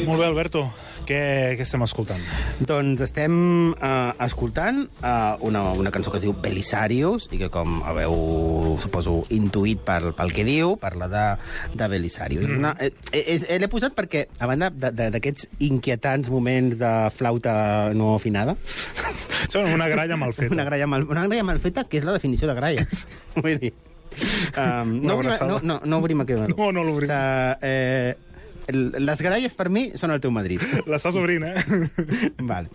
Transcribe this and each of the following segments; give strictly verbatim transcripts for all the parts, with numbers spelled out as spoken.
Molt bé, Alberto. Què, què estem escoltant? Doncs estem uh, escoltant uh, una, una cançó que es diu Belisarius i que, com haveu, suposo, intuït pel, pel que diu, parla de, de Belisarius. Mm. Una, eh, eh, l'he posat perquè, a banda d'aquests inquietants moments de flauta no afinada... Són una gralla mal feta. Una gralla mal, una gralla mal feta, que és la definició de gralla. Vull dir... Um, no, obrim, no, no, no obrim aquest... No, no l'obrim. O sigui, eh, les gralles, per mi, són el teu Madrid. L'estàs obrint, eh? Vale.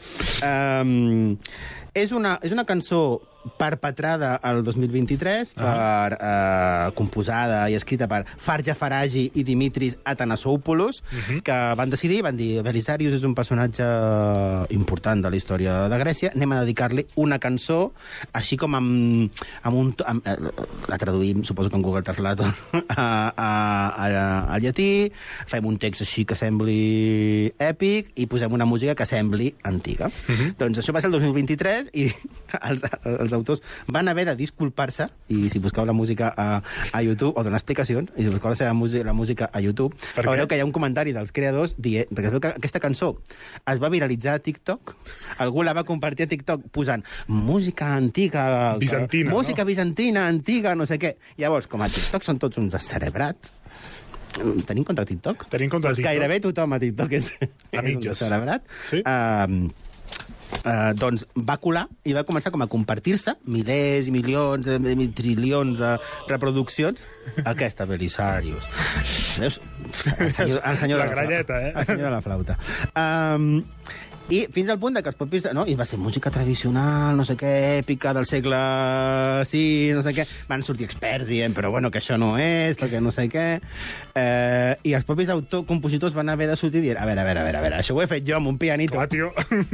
Um, és, una, és una cançó perpetrada al dos mil vint-i-tres, uh -huh. per, uh, composada i escrita per Farja Faragi i Dimitris Atanassopoulos, uh -huh. que van decidir, van dir, Belisarius és un personatge important de la història de Grècia, anem a dedicar-li una cançó, així com amb, amb un... Amb, la traduïm, suposo que en Google Translator, a, a, a, al llatí, fem un text així que sembli èpic i posem una música que sembli antiga. Uh -huh. Doncs això va ser el dos mil vint-i-tres i els, els els autors van haver de disculpar-se, i si busqueu la música a, a YouTube, o donar explicacions, i si busqueu la seva música, la música a YouTube, veureu que hi ha un comentari dels creadors dient que es veu que aquesta cançó es va viralitzar a TikTok, algú la va compartir a TikTok posant música antiga, bizantina, música no? bizantina, antiga, no sé què. Llavors, com a TikTok són tots uns descerebrats, tenim compte TikTok? Tenim compte TikTok. Gairebé tothom a TikTok és, és un descerebrat. Sí? Uh, Uh, doncs va colar i va començar com a compartir-se milers i milions, eh, trilions de reproduccions, aquesta Belisarius. Veus? El senyor, el senyor la de la gralleta, flauta. eh? El senyor de la flauta. Um, I fins al punt de que els propis... No? I va ser música tradicional, no sé què, èpica, del segle sis, no sé què. Van sortir experts dient, però bueno, que això no és, perquè no sé què. Eh, I els propis autors, compositors van haver de sortir dient, a veure, a veure, a veure, a veure, això ho he fet jo amb un pianito. Clar, tio.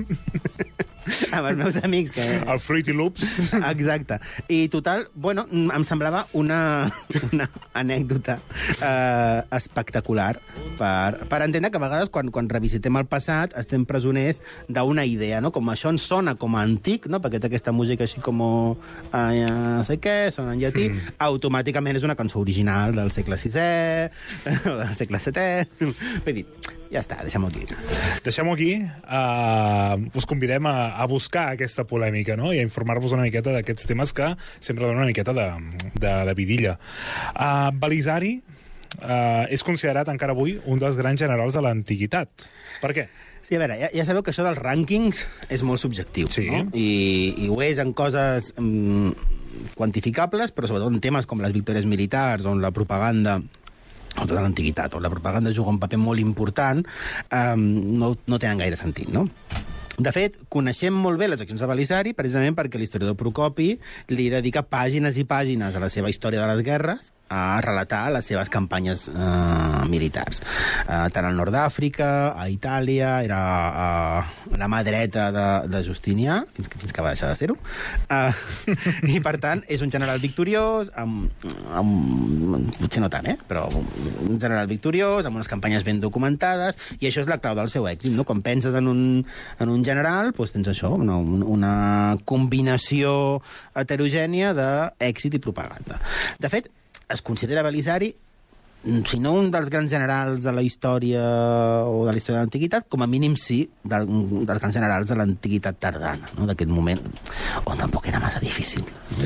Amb els meus amics. Que... El Fruity Loops. Exacte. I total, bueno, em semblava una, una anècdota eh, espectacular per, per entendre que a vegades quan, quan revisitem el passat estem presoners d'una idea, no? Com això ens sona com a antic, no? Perquè té aquesta música així com eh, no sé què, sona en llatí, mm. automàticament és una cançó original del segle sisè o del segle setè. Vull dir, ja està, deixem-ho aquí. Deixem-ho aquí. Uh, us convidem a, a buscar aquesta polèmica, no? I a informar-vos una miqueta d'aquests temes que sempre donen una miqueta de, de, de vidilla. Uh, Belisari uh, és considerat encara avui un dels grans generals de l'antiguitat. Per què? Sí, a veure, ja, ja sabeu que això dels rànquings és molt subjectiu, sí. No? I, I ho és en coses mm, quantificables, però sobretot en temes com les victòries militars, on la propaganda o tota l'antiguitat, on la propaganda juga un paper molt important, eh, no, no tenen gaire sentit, no? De fet, coneixem molt bé les accions de Belisari precisament perquè l'historiador Procopi li dedica pàgines i pàgines a la seva història de les guerres a relatar les seves campanyes eh, militars. Eh, tant al nord d'Àfrica, a Itàlia, era eh, la mà dreta de, de Justinià, fins que, fins que va deixar de ser-ho. Eh, I, per tant, és un general victoriós, amb, amb, potser no tant, eh? Però un general victoriós, amb unes campanyes ben documentades, i això és la clau del seu èxit, no? Quan penses en un, en un general, doncs tens això, una, una combinació heterogènia d'èxit i propaganda. De fet, es considera Belisari, si no un dels grans generals de la història o de la història de l'antiguitat, com a mínim sí del, dels grans generals de l'antiguitat tardana, no? D'aquest moment on tampoc era massa difícil.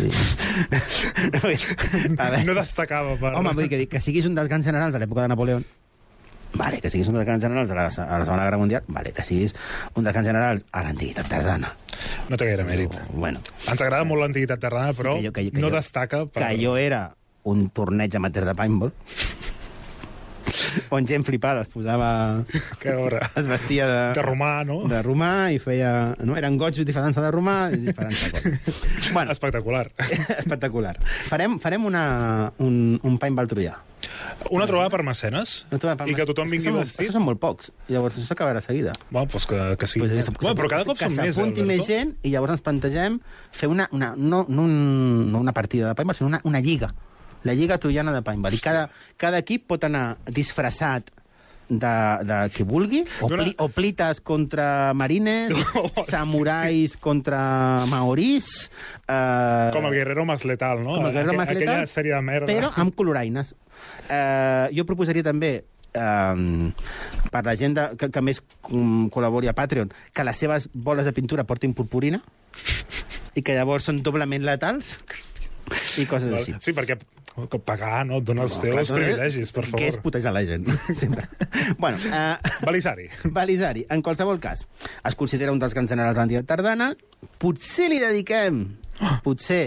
A veure, no destacava. Per... Home, vull dir que, que siguis un dels grans generals de l'època de Napoleó, vale, que siguis un dels grans generals a la, a la Segona Guerra Mundial, vale, que siguis un dels grans generals a l'antiguitat tardana. No té gaire mèrit. Bueno, ens agrada molt l'antiguitat tardana, però sí, que jo, que jo, que no jo, destaca... Per... Que jo era un torneig amateur de paintball on gent flipada es posava... Que hora. Es vestia de... De romà, no? De romà i feia... No? Eren goig disfarant-se de romà i disfarant-se goig. Bueno, espectacular. Espectacular. Farem, farem una, un, un paintball troià. Una trobada per mecenes? Per I que tothom vingui vestit? Això són molt pocs. Llavors això s'acabarà de seguida. Bueno, doncs que, que sí. Pues que, bueno, però cada cop són més. Que s'apunti més gent i llavors ens plantegem fer una... una no, no, un, no una partida de paintball, sinó una, una lliga. La Lliga Troiana de Paintball. I cada, cada equip pot anar disfressat de, de que vulgui, o, pli, o plites contra marines, no, samurais sí. contra maoris... Eh, com el Guerrero Más Letal, no? Com el Guerrero Más Letal, aquella sèrie de merda. Però amb coloraines. Eh, jo proposaria també... Um, per la gent de, que, que més um, col·labori a Patreon, que les seves boles de pintura portin purpurina i que llavors són doblement letals i coses així. Sí, perquè pagar no et dona els no, teus clar, privilegis, per favor. Que és putejar la gent, sempre. Bueno, uh, Belisari. Belisari, en qualsevol cas, es considera un dels grans generals de l'Antiguitat Tardana. Potser li dediquem, potser,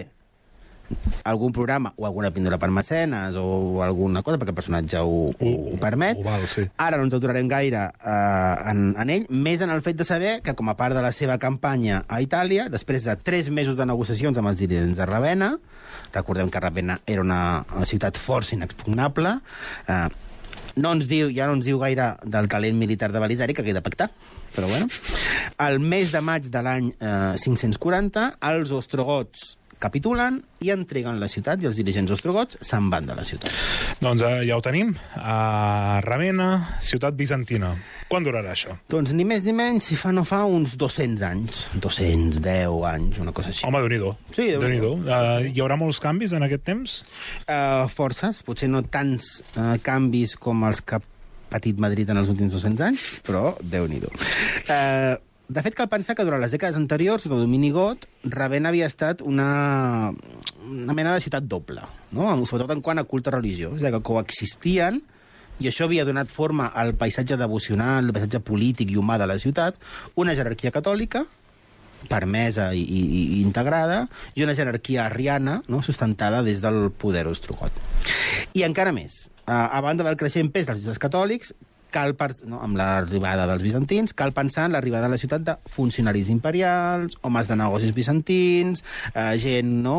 algun programa o alguna píndola per mecenes o alguna cosa, perquè el personatge ho, ho, ho permet. Ho val, sí. Ara no ens aturarem gaire uh, en, en ell, més en el fet de saber que, com a part de la seva campanya a Itàlia, després de tres mesos de negociacions amb els dirigents de Ravenna, recordem que Ravenna era una, una ciutat força inexpugnable, uh, no ens diu, ja no ens diu gaire del talent militar de Belisari, que queda pactar, però bueno. El mes de maig de l'any eh, cinc-cents quaranta, els ostrogots capitulen i entreguen la ciutat, i els dirigents ostrogots se'n van de la ciutat. Doncs eh, ja ho tenim. A Ravenna, ciutat bizantina. Quan durarà això? Doncs ni més ni menys, si fa no fa uns dos-cents anys. dos-cents deu anys, una cosa així. Home, Déu-n'hi-do. Sí, Déu-n'hi-do. Uh, hi haurà molts canvis en aquest temps? Uh, forces, potser no tants uh, canvis com els que ha patit Madrid en els últims dos-cents anys, però Déu-n'hi-do. Uh, De fet, cal pensar que durant les dècades anteriors, sota domini got, Ravenna havia estat una, una mena de ciutat doble, no? Sobretot en quant a culte religiós, que coexistien, i això havia donat forma al paisatge devocional, al paisatge polític i humà de la ciutat, una jerarquia catòlica, permesa i, i, i integrada, i una jerarquia arriana, no? Sustentada des del poder ostrogot. I encara més, a, a banda del creixent pes dels ciutats catòlics, cal, no, amb l'arribada dels bizantins, cal pensar en l'arribada a la ciutat de funcionaris imperials, homes de negocis bizantins, eh, gent no,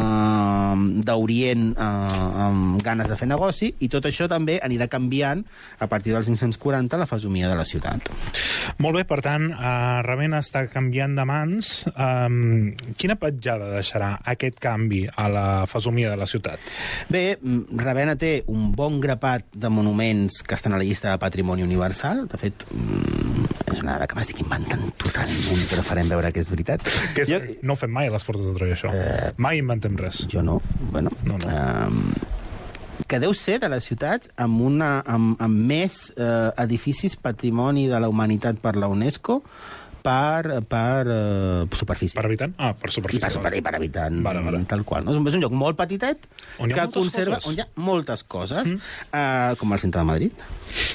eh, d'Orient eh, amb ganes de fer negoci, i tot això també anirà canviant a partir dels cinc-cents quaranta la fesomia de la ciutat. Molt bé, per tant, eh, Ravenna està canviant de mans. Um, quina petjada deixarà aquest canvi a la fesomia de la ciutat? Bé, Ravenna té un bon grapat de monuments que estan a la llista de patrimoni universal. De fet, és una dada que m'estic inventant totalment, però farem veure que és veritat. Que és, jo... No ho fem mai a les Portes de Troia, això. Uh... Mai inventem res. Jo no. Bueno, no, no. Um, que deu ser de les ciutats amb, una, amb, amb més uh, edificis patrimoni de la humanitat per la UNESCO per, per uh, superfície. Per habitant? Ah, per superfície. I per, super, i per habitant, vale, vale. tal qual. No? És un lloc molt petitet on que conserva, coses? on hi ha moltes coses, mm. uh, com el centre de Madrid.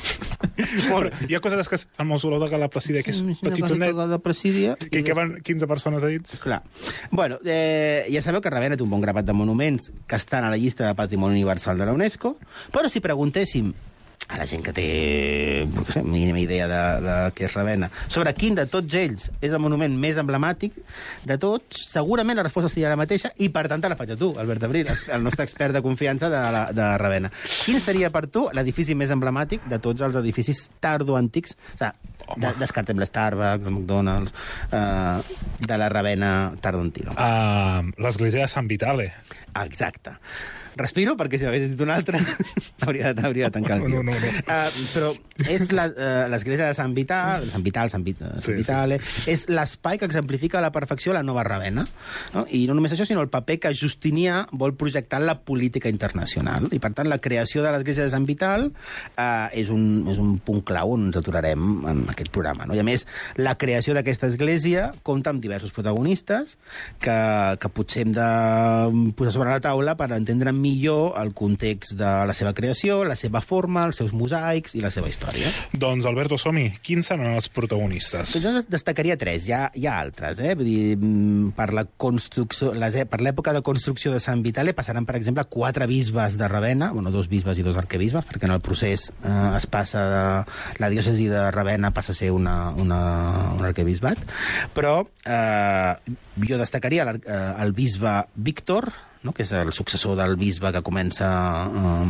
Molt, hi ha coses que és el mausoleu de Gala Placídia, que és petitonet, de Placídia, que hi caben quinze persones a dins. Clar. Bueno, eh, ja sabeu que Ravenna té un bon grapat de monuments que estan a la llista de Patrimoni Universal de la UNESCO, però si preguntéssim a la gent que té, no sé, mínima idea de, de què és Ravenna, sobre quin de tots ells és el monument més emblemàtic de tots, segurament la resposta seria la mateixa, i per tant te la faig a tu, Albert Abril, el nostre expert de confiança de, la, de Ravenna. Quin seria per tu l'edifici més emblemàtic de tots els edificis tardoantics? O sigui, de, descartem l'Starbucks, el McDonald's, eh, de la Ravenna tardoantiga. Uh, L'església de Sant Vitale. Exacte. Respiro, perquè si m'haguessis dit un altre hauria, hauria de tancar el guió. No, no, no. Uh, però és l'església uh, de Sant Vital, Sant Vital, Sant, Vit, Sant sí, Vitale, sí. És l'espai que exemplifica a la perfecció la nova Ravenna. No? I no només això, sinó el paper que Justinià vol projectar en la política internacional. I, per tant, la creació de l'església de Sant Vital uh, és, un, és un punt clau on ens aturarem en aquest programa. No? I, a més, la creació d'aquesta església compta amb diversos protagonistes que, que potser hem de posar sobre la taula per entendre millor el context de la seva creació, la seva forma, els seus mosaics i la seva història. Doncs, Alberto, som-hi. Quins seran els protagonistes? Doncs jo destacaria tres. Hi ha, hi ha altres. Eh? Vull dir, per la construcció, les, per l'època de construcció de Sant Vitale passaran, per exemple, quatre bisbes de Ravenna, bueno, dos bisbes i dos arquebisbes, perquè en el procés eh, es passa de, la diòcesi de Ravenna passa a ser una, una, un arquebisbat. Però eh, jo destacaria el, eh, el bisbe Víctor, no? Que és el successor del bisbe que comença um,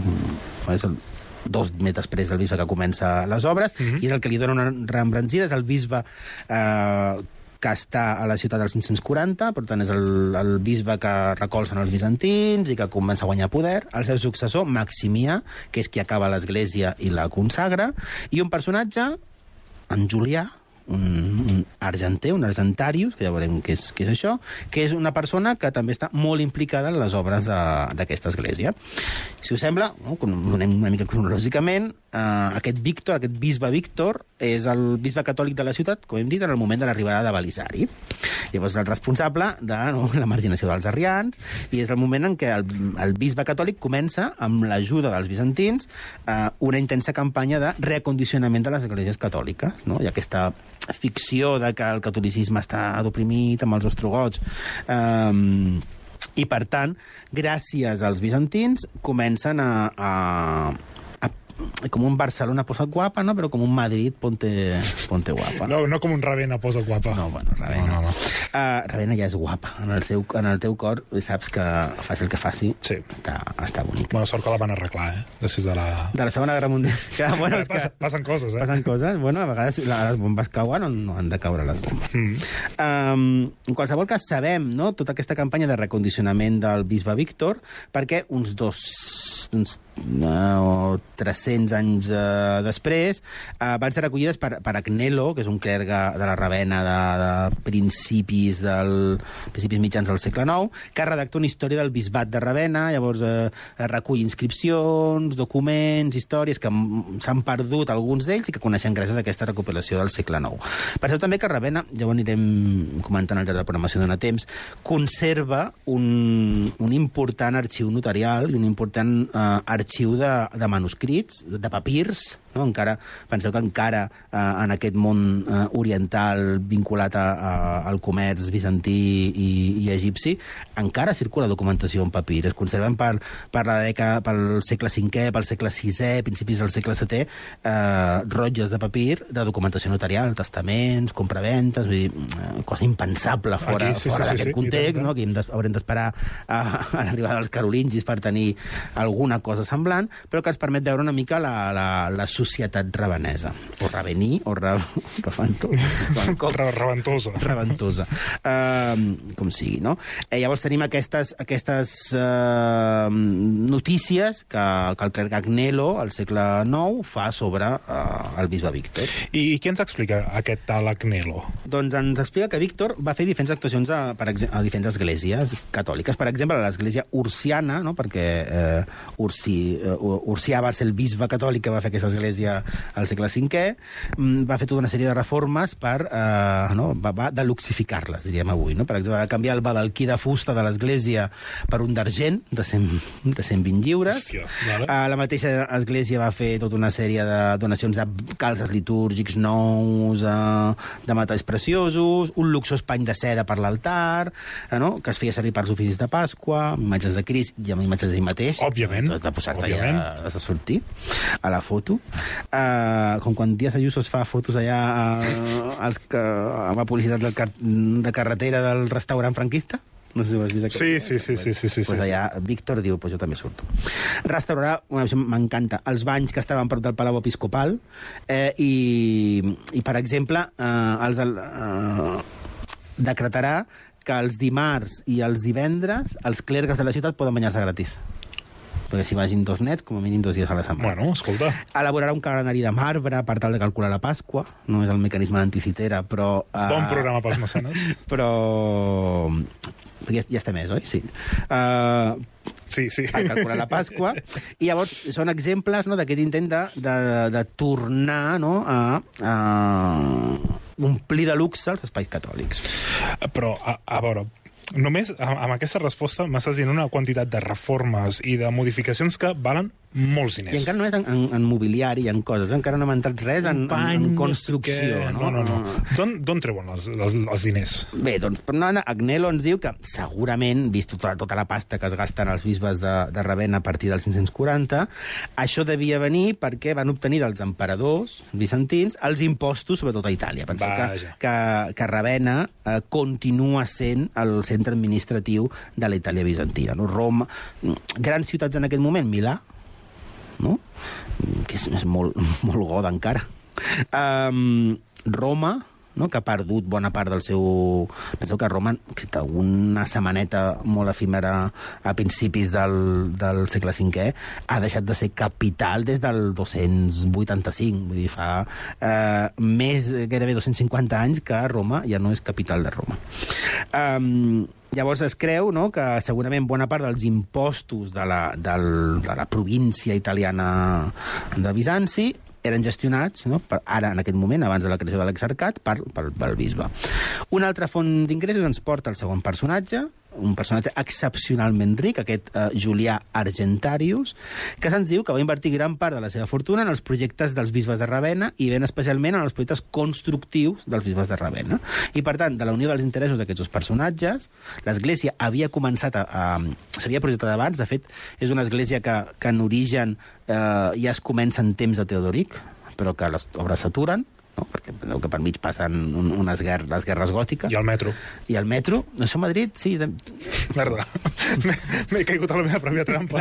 és el, dos metres després del bisbe que comença les obres, mm-hmm. i és el que li dona una reembranzida, és el bisbe eh, que està a la ciutat dels cinc-cents quaranta, per tant és el, el bisbe que recolzen els bizantins i que comença a guanyar poder. El seu successor, Maximià, que és qui acaba l'església i la consagra, i un personatge, en Julià, un, un argenter, un argentarius, que ja veurem què és, què és això, que és una persona que també està molt implicada en les obres d'aquesta església. Si us sembla, no, anem una mica cronològicament, eh, aquest Víctor, aquest bisbe Víctor, és el bisbe catòlic de la ciutat, com hem dit, en el moment de l'arribada de Belisari. Llavors és el responsable de no, la marginació dels arrians, i és el moment en què el, el bisbe catòlic comença, amb l'ajuda dels bizantins, eh, una intensa campanya de reacondicionament de les esglésies catòliques. No? Hi ha aquesta ficció de que el catolicisme està adoprimit amb els ostrogots, eh, i, per tant, gràcies als bizantins, comencen a... a com un Barcelona posa guapa, no? Però com un Madrid ponte, ponte guapa. No, no com un Ravenna posa guapa. No, bueno, Ravenna. No, no, no. Uh, Ravenna ja és guapa. En el, seu, en el teu cor saps que faci el que faci, sí. està, està bonic. Bona sort que la van arreglar, eh? Després de la... De la Segona Guerra Mundial. Que, bueno, és que passen, passen coses, eh? Passen coses. Bueno, a vegades les bombes cauen on no han de caure les bombes. Mm. Um, en qualsevol cas, sabem, no?, tota aquesta campanya de recondicionament del bisbe Víctor, perquè uns dos... uns no, tres-cents anys eh, després, eh, van ser recollides per, per Agnello, que és un clergue de la Ravenna de, de principis del principis mitjans del segle nou, que redacta una història del bisbat de Ravenna. Llavors eh, recull inscripcions, documents, històries que s'han perdut alguns d'ells i que coneixem gràcies a aquesta recopilació del segle nou. Penseu també que Ravenna, ja ho anirem comentant al llarg de la programació dona temps, conserva un, un important arxiu notarial i un important eh, arxiu de, de manuscrits, de papirs, no? Encara, penseu que encara eh, en aquest món eh, oriental vinculat a, a, al comerç bizantí i, i egipci, encara circula documentació en papir. Es conserven per, per la dècada, pel segle cinquè, pel segle sisè, principis del segle setè, eh, rotlles de papir de documentació notarial, testaments, compraventes, vull dir, eh, cosa impensable fora, Aquí, sí, fora sí, d'aquest sí, sí, context, no? Que hem haurem d'esperar a, a l'arribada dels carolingis per tenir alguna cosa semblant, però que ens permet veure una mica la, la, la societat ravenesa, o ravení, o ra, raventosa. Raventosa. Raventosa. Uh, com sigui, no? Eh, llavors tenim aquestes, aquestes uh, notícies que, que el clergue Agnello, al segle nou, fa sobre uh, el bisbe Víctor. I, I què ens explica aquest tal Agnello? Doncs ens explica que Víctor va fer diferents actuacions a, per a diferents esglésies catòliques. Per exemple, a l'església ursiana, no? Perquè eh, Ursi, uh, Ursià va ser el bisbe catòlic que va fer aquesta església al segle cinquè, va fer tota una sèrie de reformes per, eh, no? va, va deluxificar-les, diríem avui. No? Per exemple, va canviar el badalquí de fusta de l'església per un d'argent, de, de cent vint lliures. Hòstia, vale. eh, la mateixa església va fer tota una sèrie de donacions de calces litúrgics nous, eh, de metalls preciosos, un luxós pany de seda per l'altar, eh, no? Que es feia servir per els oficis de Pasqua, imatges de Crist i amb imatges d'ell mateix. Òbviament. Has de posar-te allà, has de sortir a la foto. Uh, com quan Díaz Ayuso es fa fotos allà uh, als, que, amb la publicitat del car de carretera del restaurant franquista. No sé si ho has vist. Aquest. Sí, sí, sí, sí, sí, sí, pues allà sí. Víctor diu, pues jo també surto. Restaurarà, m'encanta, els banys que estaven prop del Palau Episcopal eh, i, i, per exemple, eh, els, eh, decretarà que els dimarts i els divendres els clergues de la ciutat poden banyar-se gratis. Perquè si vagin dos nets, com a mínim dos dies a la setmana. Bueno, escolta. Elaborarà un calendari de marbre per tal de calcular la Pasqua. No és el mecanisme d'anticitera, però... Uh, bon programa pels mecenes. Però... Ja, ja està més, oi? Sí. Uh, sí, sí. Per calcular la Pasqua. I llavors són exemples, no, d'aquest intent de, de, de tornar, no, a... a omplir de luxe els espais catòlics. Però, a, a veure, només amb aquesta resposta m'estàs dient una quantitat de reformes i de modificacions que valen molts diners. I encara no és en, en, en mobiliari i en coses, encara no hem entrat res en, en, en construcció. No, no, no. no. D'on treuen els, els, els diners? Bé, doncs, per una banda, Agnello ens diu que segurament, vist tota, tota la pasta que es gasten els bisbes de, de Ravenna a partir del cinc-cents quaranta, això devia venir perquè van obtenir dels emperadors bizantins els impostos, sobretot a Itàlia. Penseu que, que, que Ravenna eh, continua sent el centre administratiu de la Itàlia bizantina. No? Roma, grans ciutats en aquest moment, Milà, no? Que és, és molt, molt goda encara. Um, Roma, no? Que ha perdut bona part del seu... Penseu que Roma, excepte una setmaneta molt efímera a principis del, del segle cinquè, ha deixat de ser capital des del dos-cents vuitanta-cinc. Vull dir, fa eh, més, gairebé dos-cents cinquanta anys que Roma ja no és capital de Roma. Um, Llavors es creu, no?, que segurament bona part dels impostos de la, del, de la província italiana de Bizanci eren gestionats, no?, per, ara, en aquest moment, abans de la creació de l'exarcat, per, per, pel bisbe. Una altra font d'ingressos ens porta al segon personatge, un personatge excepcionalment ric, aquest eh, Julià Argentarius, que se'ns diu que va invertir gran part de la seva fortuna en els projectes dels bisbes de Ravenna i ben especialment en els projectes constructius dels bisbes de Ravenna. I, per tant, de la unió dels interessos d'aquests dos personatges, l'Església havia començat a... a s'havia projectat abans, de fet, és una església que, que en origen eh, ja es comença en temps de Teodoric, però que les obres s'aturen, no? Perquè veieu que per mig passen un, unes guerres, les guerres gòtiques. I el metro. I el metro. Això a Madrid, sí. De... Merda. M'he caigut a la meva pròpia trampa.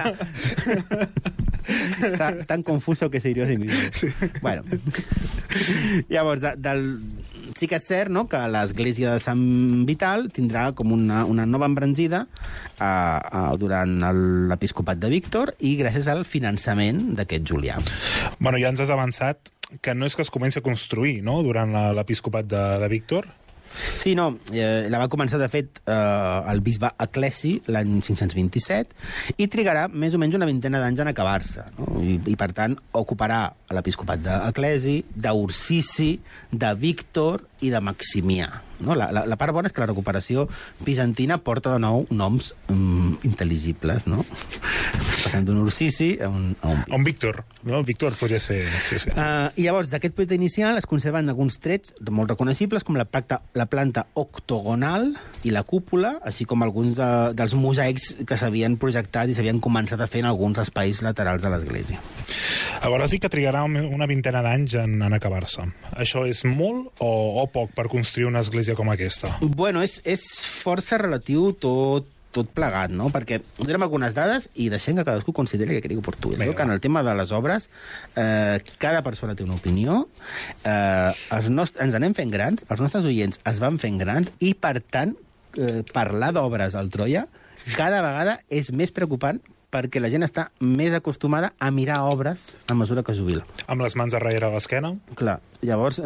Està tan confuso que se hirió a sí mismo. Sí. Bueno. Llavors, de, del... sí que és cert, no?, que l'església de Sant Vital tindrà com una, una nova embranzida uh, uh, durant l'episcopat de Víctor i gràcies al finançament d'aquest Julià. Bueno, ja ens has avançat que no és que es comenci a construir, no?, durant l'episcopat de, de Víctor. Sí, no, eh, la va començar, de fet, eh, el bisbe Eclesi l'any cinc-cents vint-i-set i trigarà més o menys una vintena d'anys en acabar-se, no? I, i, per tant, ocuparà l'episcopat d'Eclesi, d'Ursici, de Víctor i de Maximià. No? La, la, la part bona és que la recuperació bizantina porta de nou noms um, intel·ligibles, no? Passant d'un Ursici a un, a un, un Víctor. No? El Víctor podria ser... Sí, sí. Uh, I llavors, d'aquest projecte inicial es conserven alguns trets molt reconeixibles, com la, planta, la planta octogonal i la cúpula, així com alguns de, dels mosaics que s'havien projectat i s'havien començat a fer en alguns espais laterals de l'església. A veure, sí que trigarà una vintena d'anys en, en acabar-se. Això és molt o, o poc per construir una església com aquesta? Bueno, és, és força relatiu tot, tot plegat, no? Perquè direm algunes dades i deixem que cadascú consideri que cregui oportú. És que en el tema de les obres eh, cada persona té una opinió, eh, els nost- ens anem fent grans, els nostres oients es van fent grans i, per tant, eh, parlar d'obres al Troia cada vegada és més preocupant perquè la gent està més acostumada a mirar obres a mesura que jubila. Amb les mans darrere l'esquena? Clar. Llavors,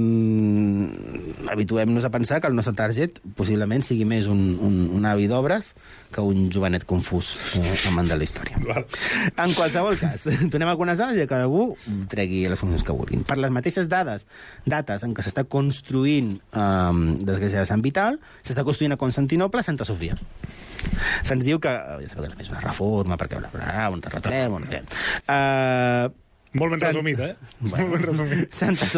mm, habituem-nos a pensar que el nostre target possiblement sigui més un, un, un avi d'obres que un jovenet confús eh, amant de la història. Val. En qualsevol cas, donem algunes dades i que cadascú tregui les conclusions que vulguin. Per les mateixes dades, dates en què s'està construint eh, l'església de Sant Vital, s'està construint a Constantinople Santa Sofia. Se'ns diu que, ja sabeu que també és una reforma, perquè bla, bla, un terratrèmol, no sé què. Uh, Molt ben Sant... resumit, eh? Bueno, Molt ben resumit. Santa